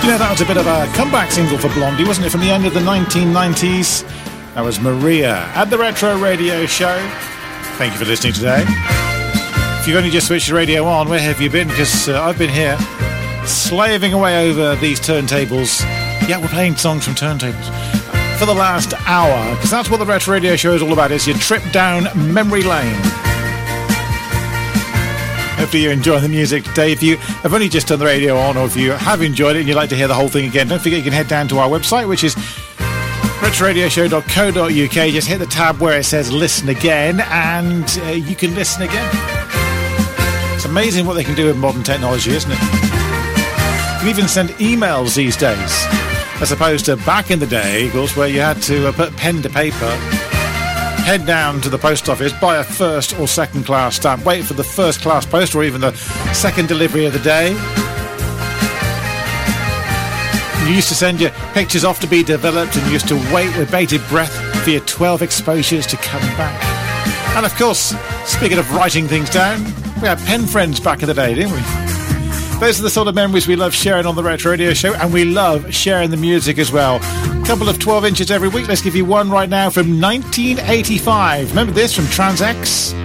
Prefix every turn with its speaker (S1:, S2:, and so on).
S1: You know, that was a bit of a comeback single for Blondie, wasn't it, from the end of the 1990s? That was Maria at the Retro Radio Show. Thank you for listening today. If you've only just switched your radio on, where have you been? Because I've been here, slaving away over these turntables. Yeah, we're playing songs from turntables for the last hour, because that's what the Retro Radio Show is all about. It's your trip down memory lane. Hopefully you're enjoying the music today. If you have only just turned the radio on, or if you have enjoyed it and you'd like to hear the whole thing again, don't forget you can head down to our website, which is retroradioshow.co.uk. Just hit the tab where it says listen again, and you can listen again. It's amazing what they can do with modern technology, isn't it? You can even send emails these days, as opposed to back in the day, of course, where you had to put pen to paper, head down to the post office, buy a first or second class stamp, wait for the first class post or even the second delivery of the day. You used to send your pictures off to be developed, and you used to wait with bated breath for your 12 exposures to come back. And of course, speaking of writing things down, we had pen friends back in the day, didn't we? Those are the sort of memories we love sharing on the Retro Radio Show, and we love sharing the music as well. A couple of 12 inches every week. Let's give you one right now from 1985. Remember this from Trans X?